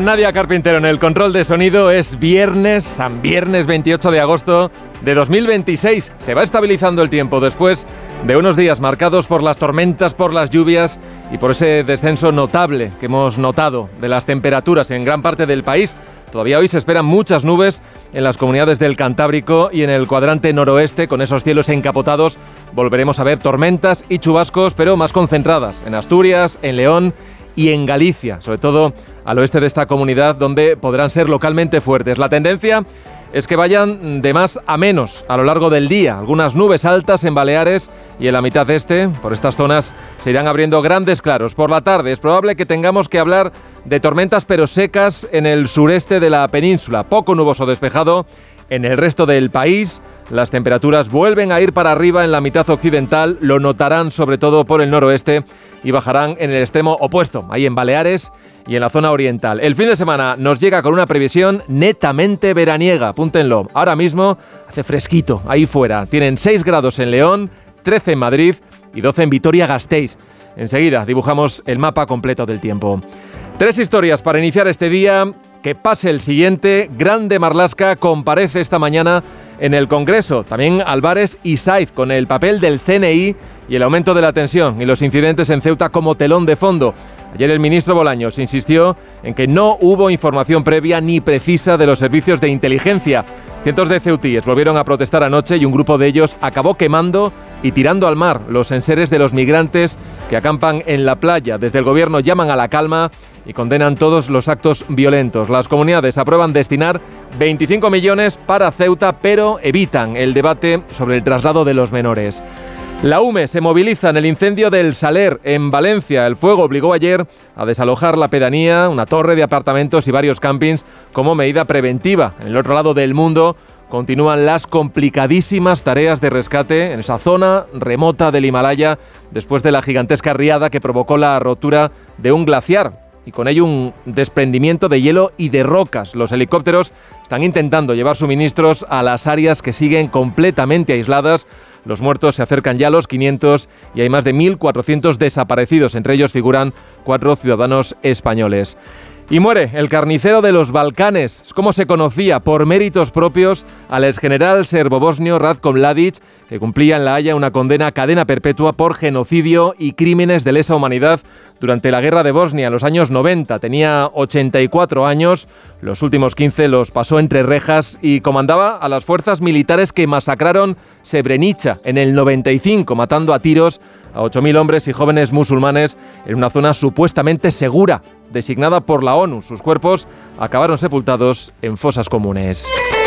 Nadia Carpintero en el control de sonido. Es viernes, San Viernes 28 de agosto de 2026. Se va estabilizando el tiempo después de unos días marcados por las tormentas, por las lluvias y por ese descenso notable que hemos notado de las temperaturas en gran parte del país. Todavía hoy se esperan muchas nubes en las comunidades del Cantábrico y en el cuadrante noroeste, con esos cielos encapotados. Volveremos a ver tormentas y chubascos, pero más concentradas en Asturias, en León y en Galicia, sobre todo al oeste de esta comunidad, donde podrán ser localmente fuertes. La tendencia es que vayan de más a menos a lo largo del día. Algunas nubes altas en Baleares y en la mitad este, por estas zonas, se irán abriendo grandes claros. Por la tarde es probable que tengamos que hablar de tormentas pero secas en el sureste de la península. Poco nuboso despejado en el resto del país. Las temperaturas vuelven a ir para arriba en la mitad occidental. Lo notarán sobre todo por el noroeste y bajarán en el extremo opuesto, ahí en Baleares y en la zona oriental. El fin de semana nos llega con una previsión netamente veraniega, apúntenlo. Ahora mismo hace fresquito ahí fuera. Tienen 6 grados en León, 13 en Madrid y 12 en Vitoria-Gasteiz. Enseguida dibujamos el mapa completo del tiempo. 3 historias para iniciar este día. Que pase el siguiente. Grande Marlaska comparece esta mañana en el Congreso. También Álvarez y Saiz con el papel del CNI y el aumento de la tensión y los incidentes en Ceuta como telón de fondo. Ayer el ministro Bolaños insistió en que no hubo información previa ni precisa de los servicios de inteligencia. Cientos de ceutíes volvieron a protestar anoche y un grupo de ellos acabó quemando y tirando al mar los enseres de los migrantes que acampan en la playa. Desde el gobierno llaman a la calma y condenan todos los actos violentos. Las comunidades aprueban destinar 25 millones para Ceuta, pero evitan el debate sobre el traslado de los menores. La UME se moviliza en el incendio del Saler, en Valencia. El fuego obligó ayer a desalojar la pedanía, una torre de apartamentos y varios campings como medida preventiva. En el otro lado del mundo continúan las complicadísimas tareas de rescate en esa zona remota del Himalaya después de la gigantesca riada que provocó la rotura de un glaciar y con ello un desprendimiento de hielo y de rocas. Los helicópteros están intentando llevar suministros a las áreas que siguen completamente aisladas. Los muertos se acercan ya a los 500 y hay más de 1.400 desaparecidos. Entre ellos figuran 4 ciudadanos españoles. Y muere el carnicero de los Balcanes. Es como se conocía por méritos propios al exgeneral serbobosnio Ratko Mladic, que cumplía en La Haya una condena a cadena perpetua por genocidio y crímenes de lesa humanidad durante la guerra de Bosnia en los años 90. Tenía 84 años, los últimos 15 los pasó entre rejas y comandaba a las fuerzas militares que masacraron Srebrenica en el 95, matando a tiros a 8.000 hombres y jóvenes musulmanes en una zona supuestamente segura, designada por la ONU. Sus cuerpos acabaron sepultados en fosas comunes.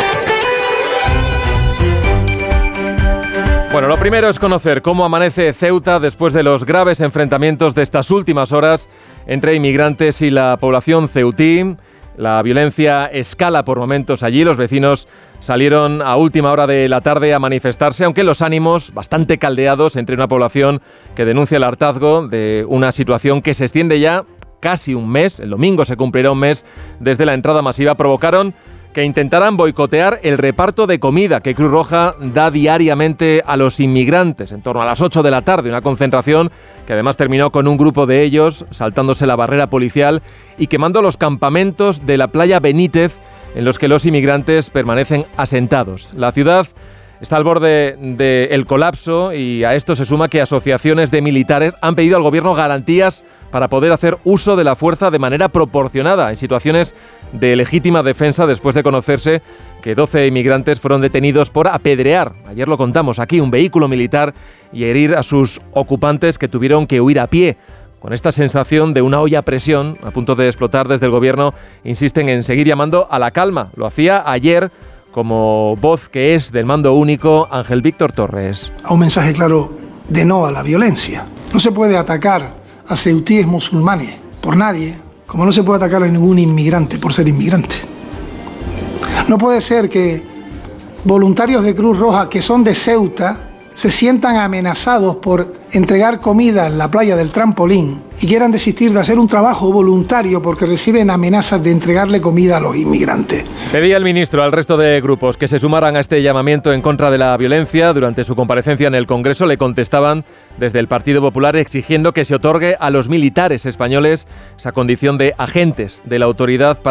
Bueno, lo primero es conocer cómo amanece Ceuta después de los graves enfrentamientos de estas últimas horas entre inmigrantes y la población ceutí. La violencia escala por momentos allí. Los vecinos salieron a última hora de la tarde a manifestarse, aunque los ánimos bastante caldeados entre una población que denuncia el hartazgo de una situación que se extiende ya casi un mes. El domingo se cumplirá un mes desde la entrada masiva. Provocaron que intentaran boicotear el reparto de comida que Cruz Roja da diariamente a los inmigrantes en torno a las 8 de la tarde, una concentración que además terminó con un grupo de ellos saltándose la barrera policial y quemando los campamentos de la playa Benítez en los que los inmigrantes permanecen asentados. La ciudad está al borde del colapso y a esto se suma que asociaciones de militares han pedido al gobierno garantías para poder hacer uso de la fuerza de manera proporcionada en situaciones de legítima defensa después de conocerse que 12 inmigrantes fueron detenidos por apedrear, ayer lo contamos aquí, un vehículo militar y herir a sus ocupantes que tuvieron que huir a pie. Con esta sensación de una olla a presión a punto de explotar desde el gobierno, insisten en seguir llamando a la calma. Lo hacía ayer como voz que es del mando único Ángel Víctor Torres. A un mensaje claro de no a la violencia. No se puede atacar a ceutíes musulmanes por nadie, como no se puede atacar a ningún inmigrante por ser inmigrante. No puede ser que voluntarios de Cruz Roja que son de Ceuta se sientan amenazados por entregar comida en la playa del Trampolín y quieran desistir de hacer un trabajo voluntario porque reciben amenazas de entregarle comida a los inmigrantes. Pedía el ministro al resto de grupos que se sumaran a este llamamiento en contra de la violencia. Durante su comparecencia en el Congreso le contestaban desde el Partido Popular exigiendo que se otorgue a los militares españoles esa condición de agentes de la autoridad